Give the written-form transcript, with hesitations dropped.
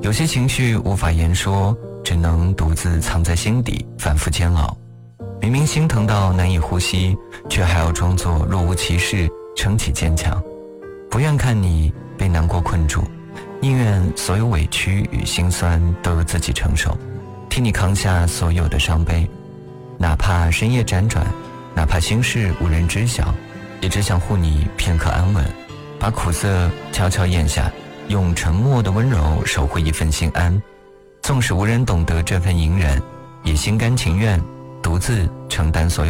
有些情绪无法言说，只能独自藏在心底，反复煎熬。明明心疼到难以呼吸，却还要装作若无其事，撑起坚强。不愿看你被难过困住，宁愿所有委屈与心酸都由自己承受，替你扛下所有的伤悲。哪怕深夜辗转，哪怕心事无人知晓，也只想护你片刻安稳，把苦涩悄悄咽下，用沉默的温柔守护一份心安。纵使无人懂得这份隐忍，也心甘情愿独自承担所有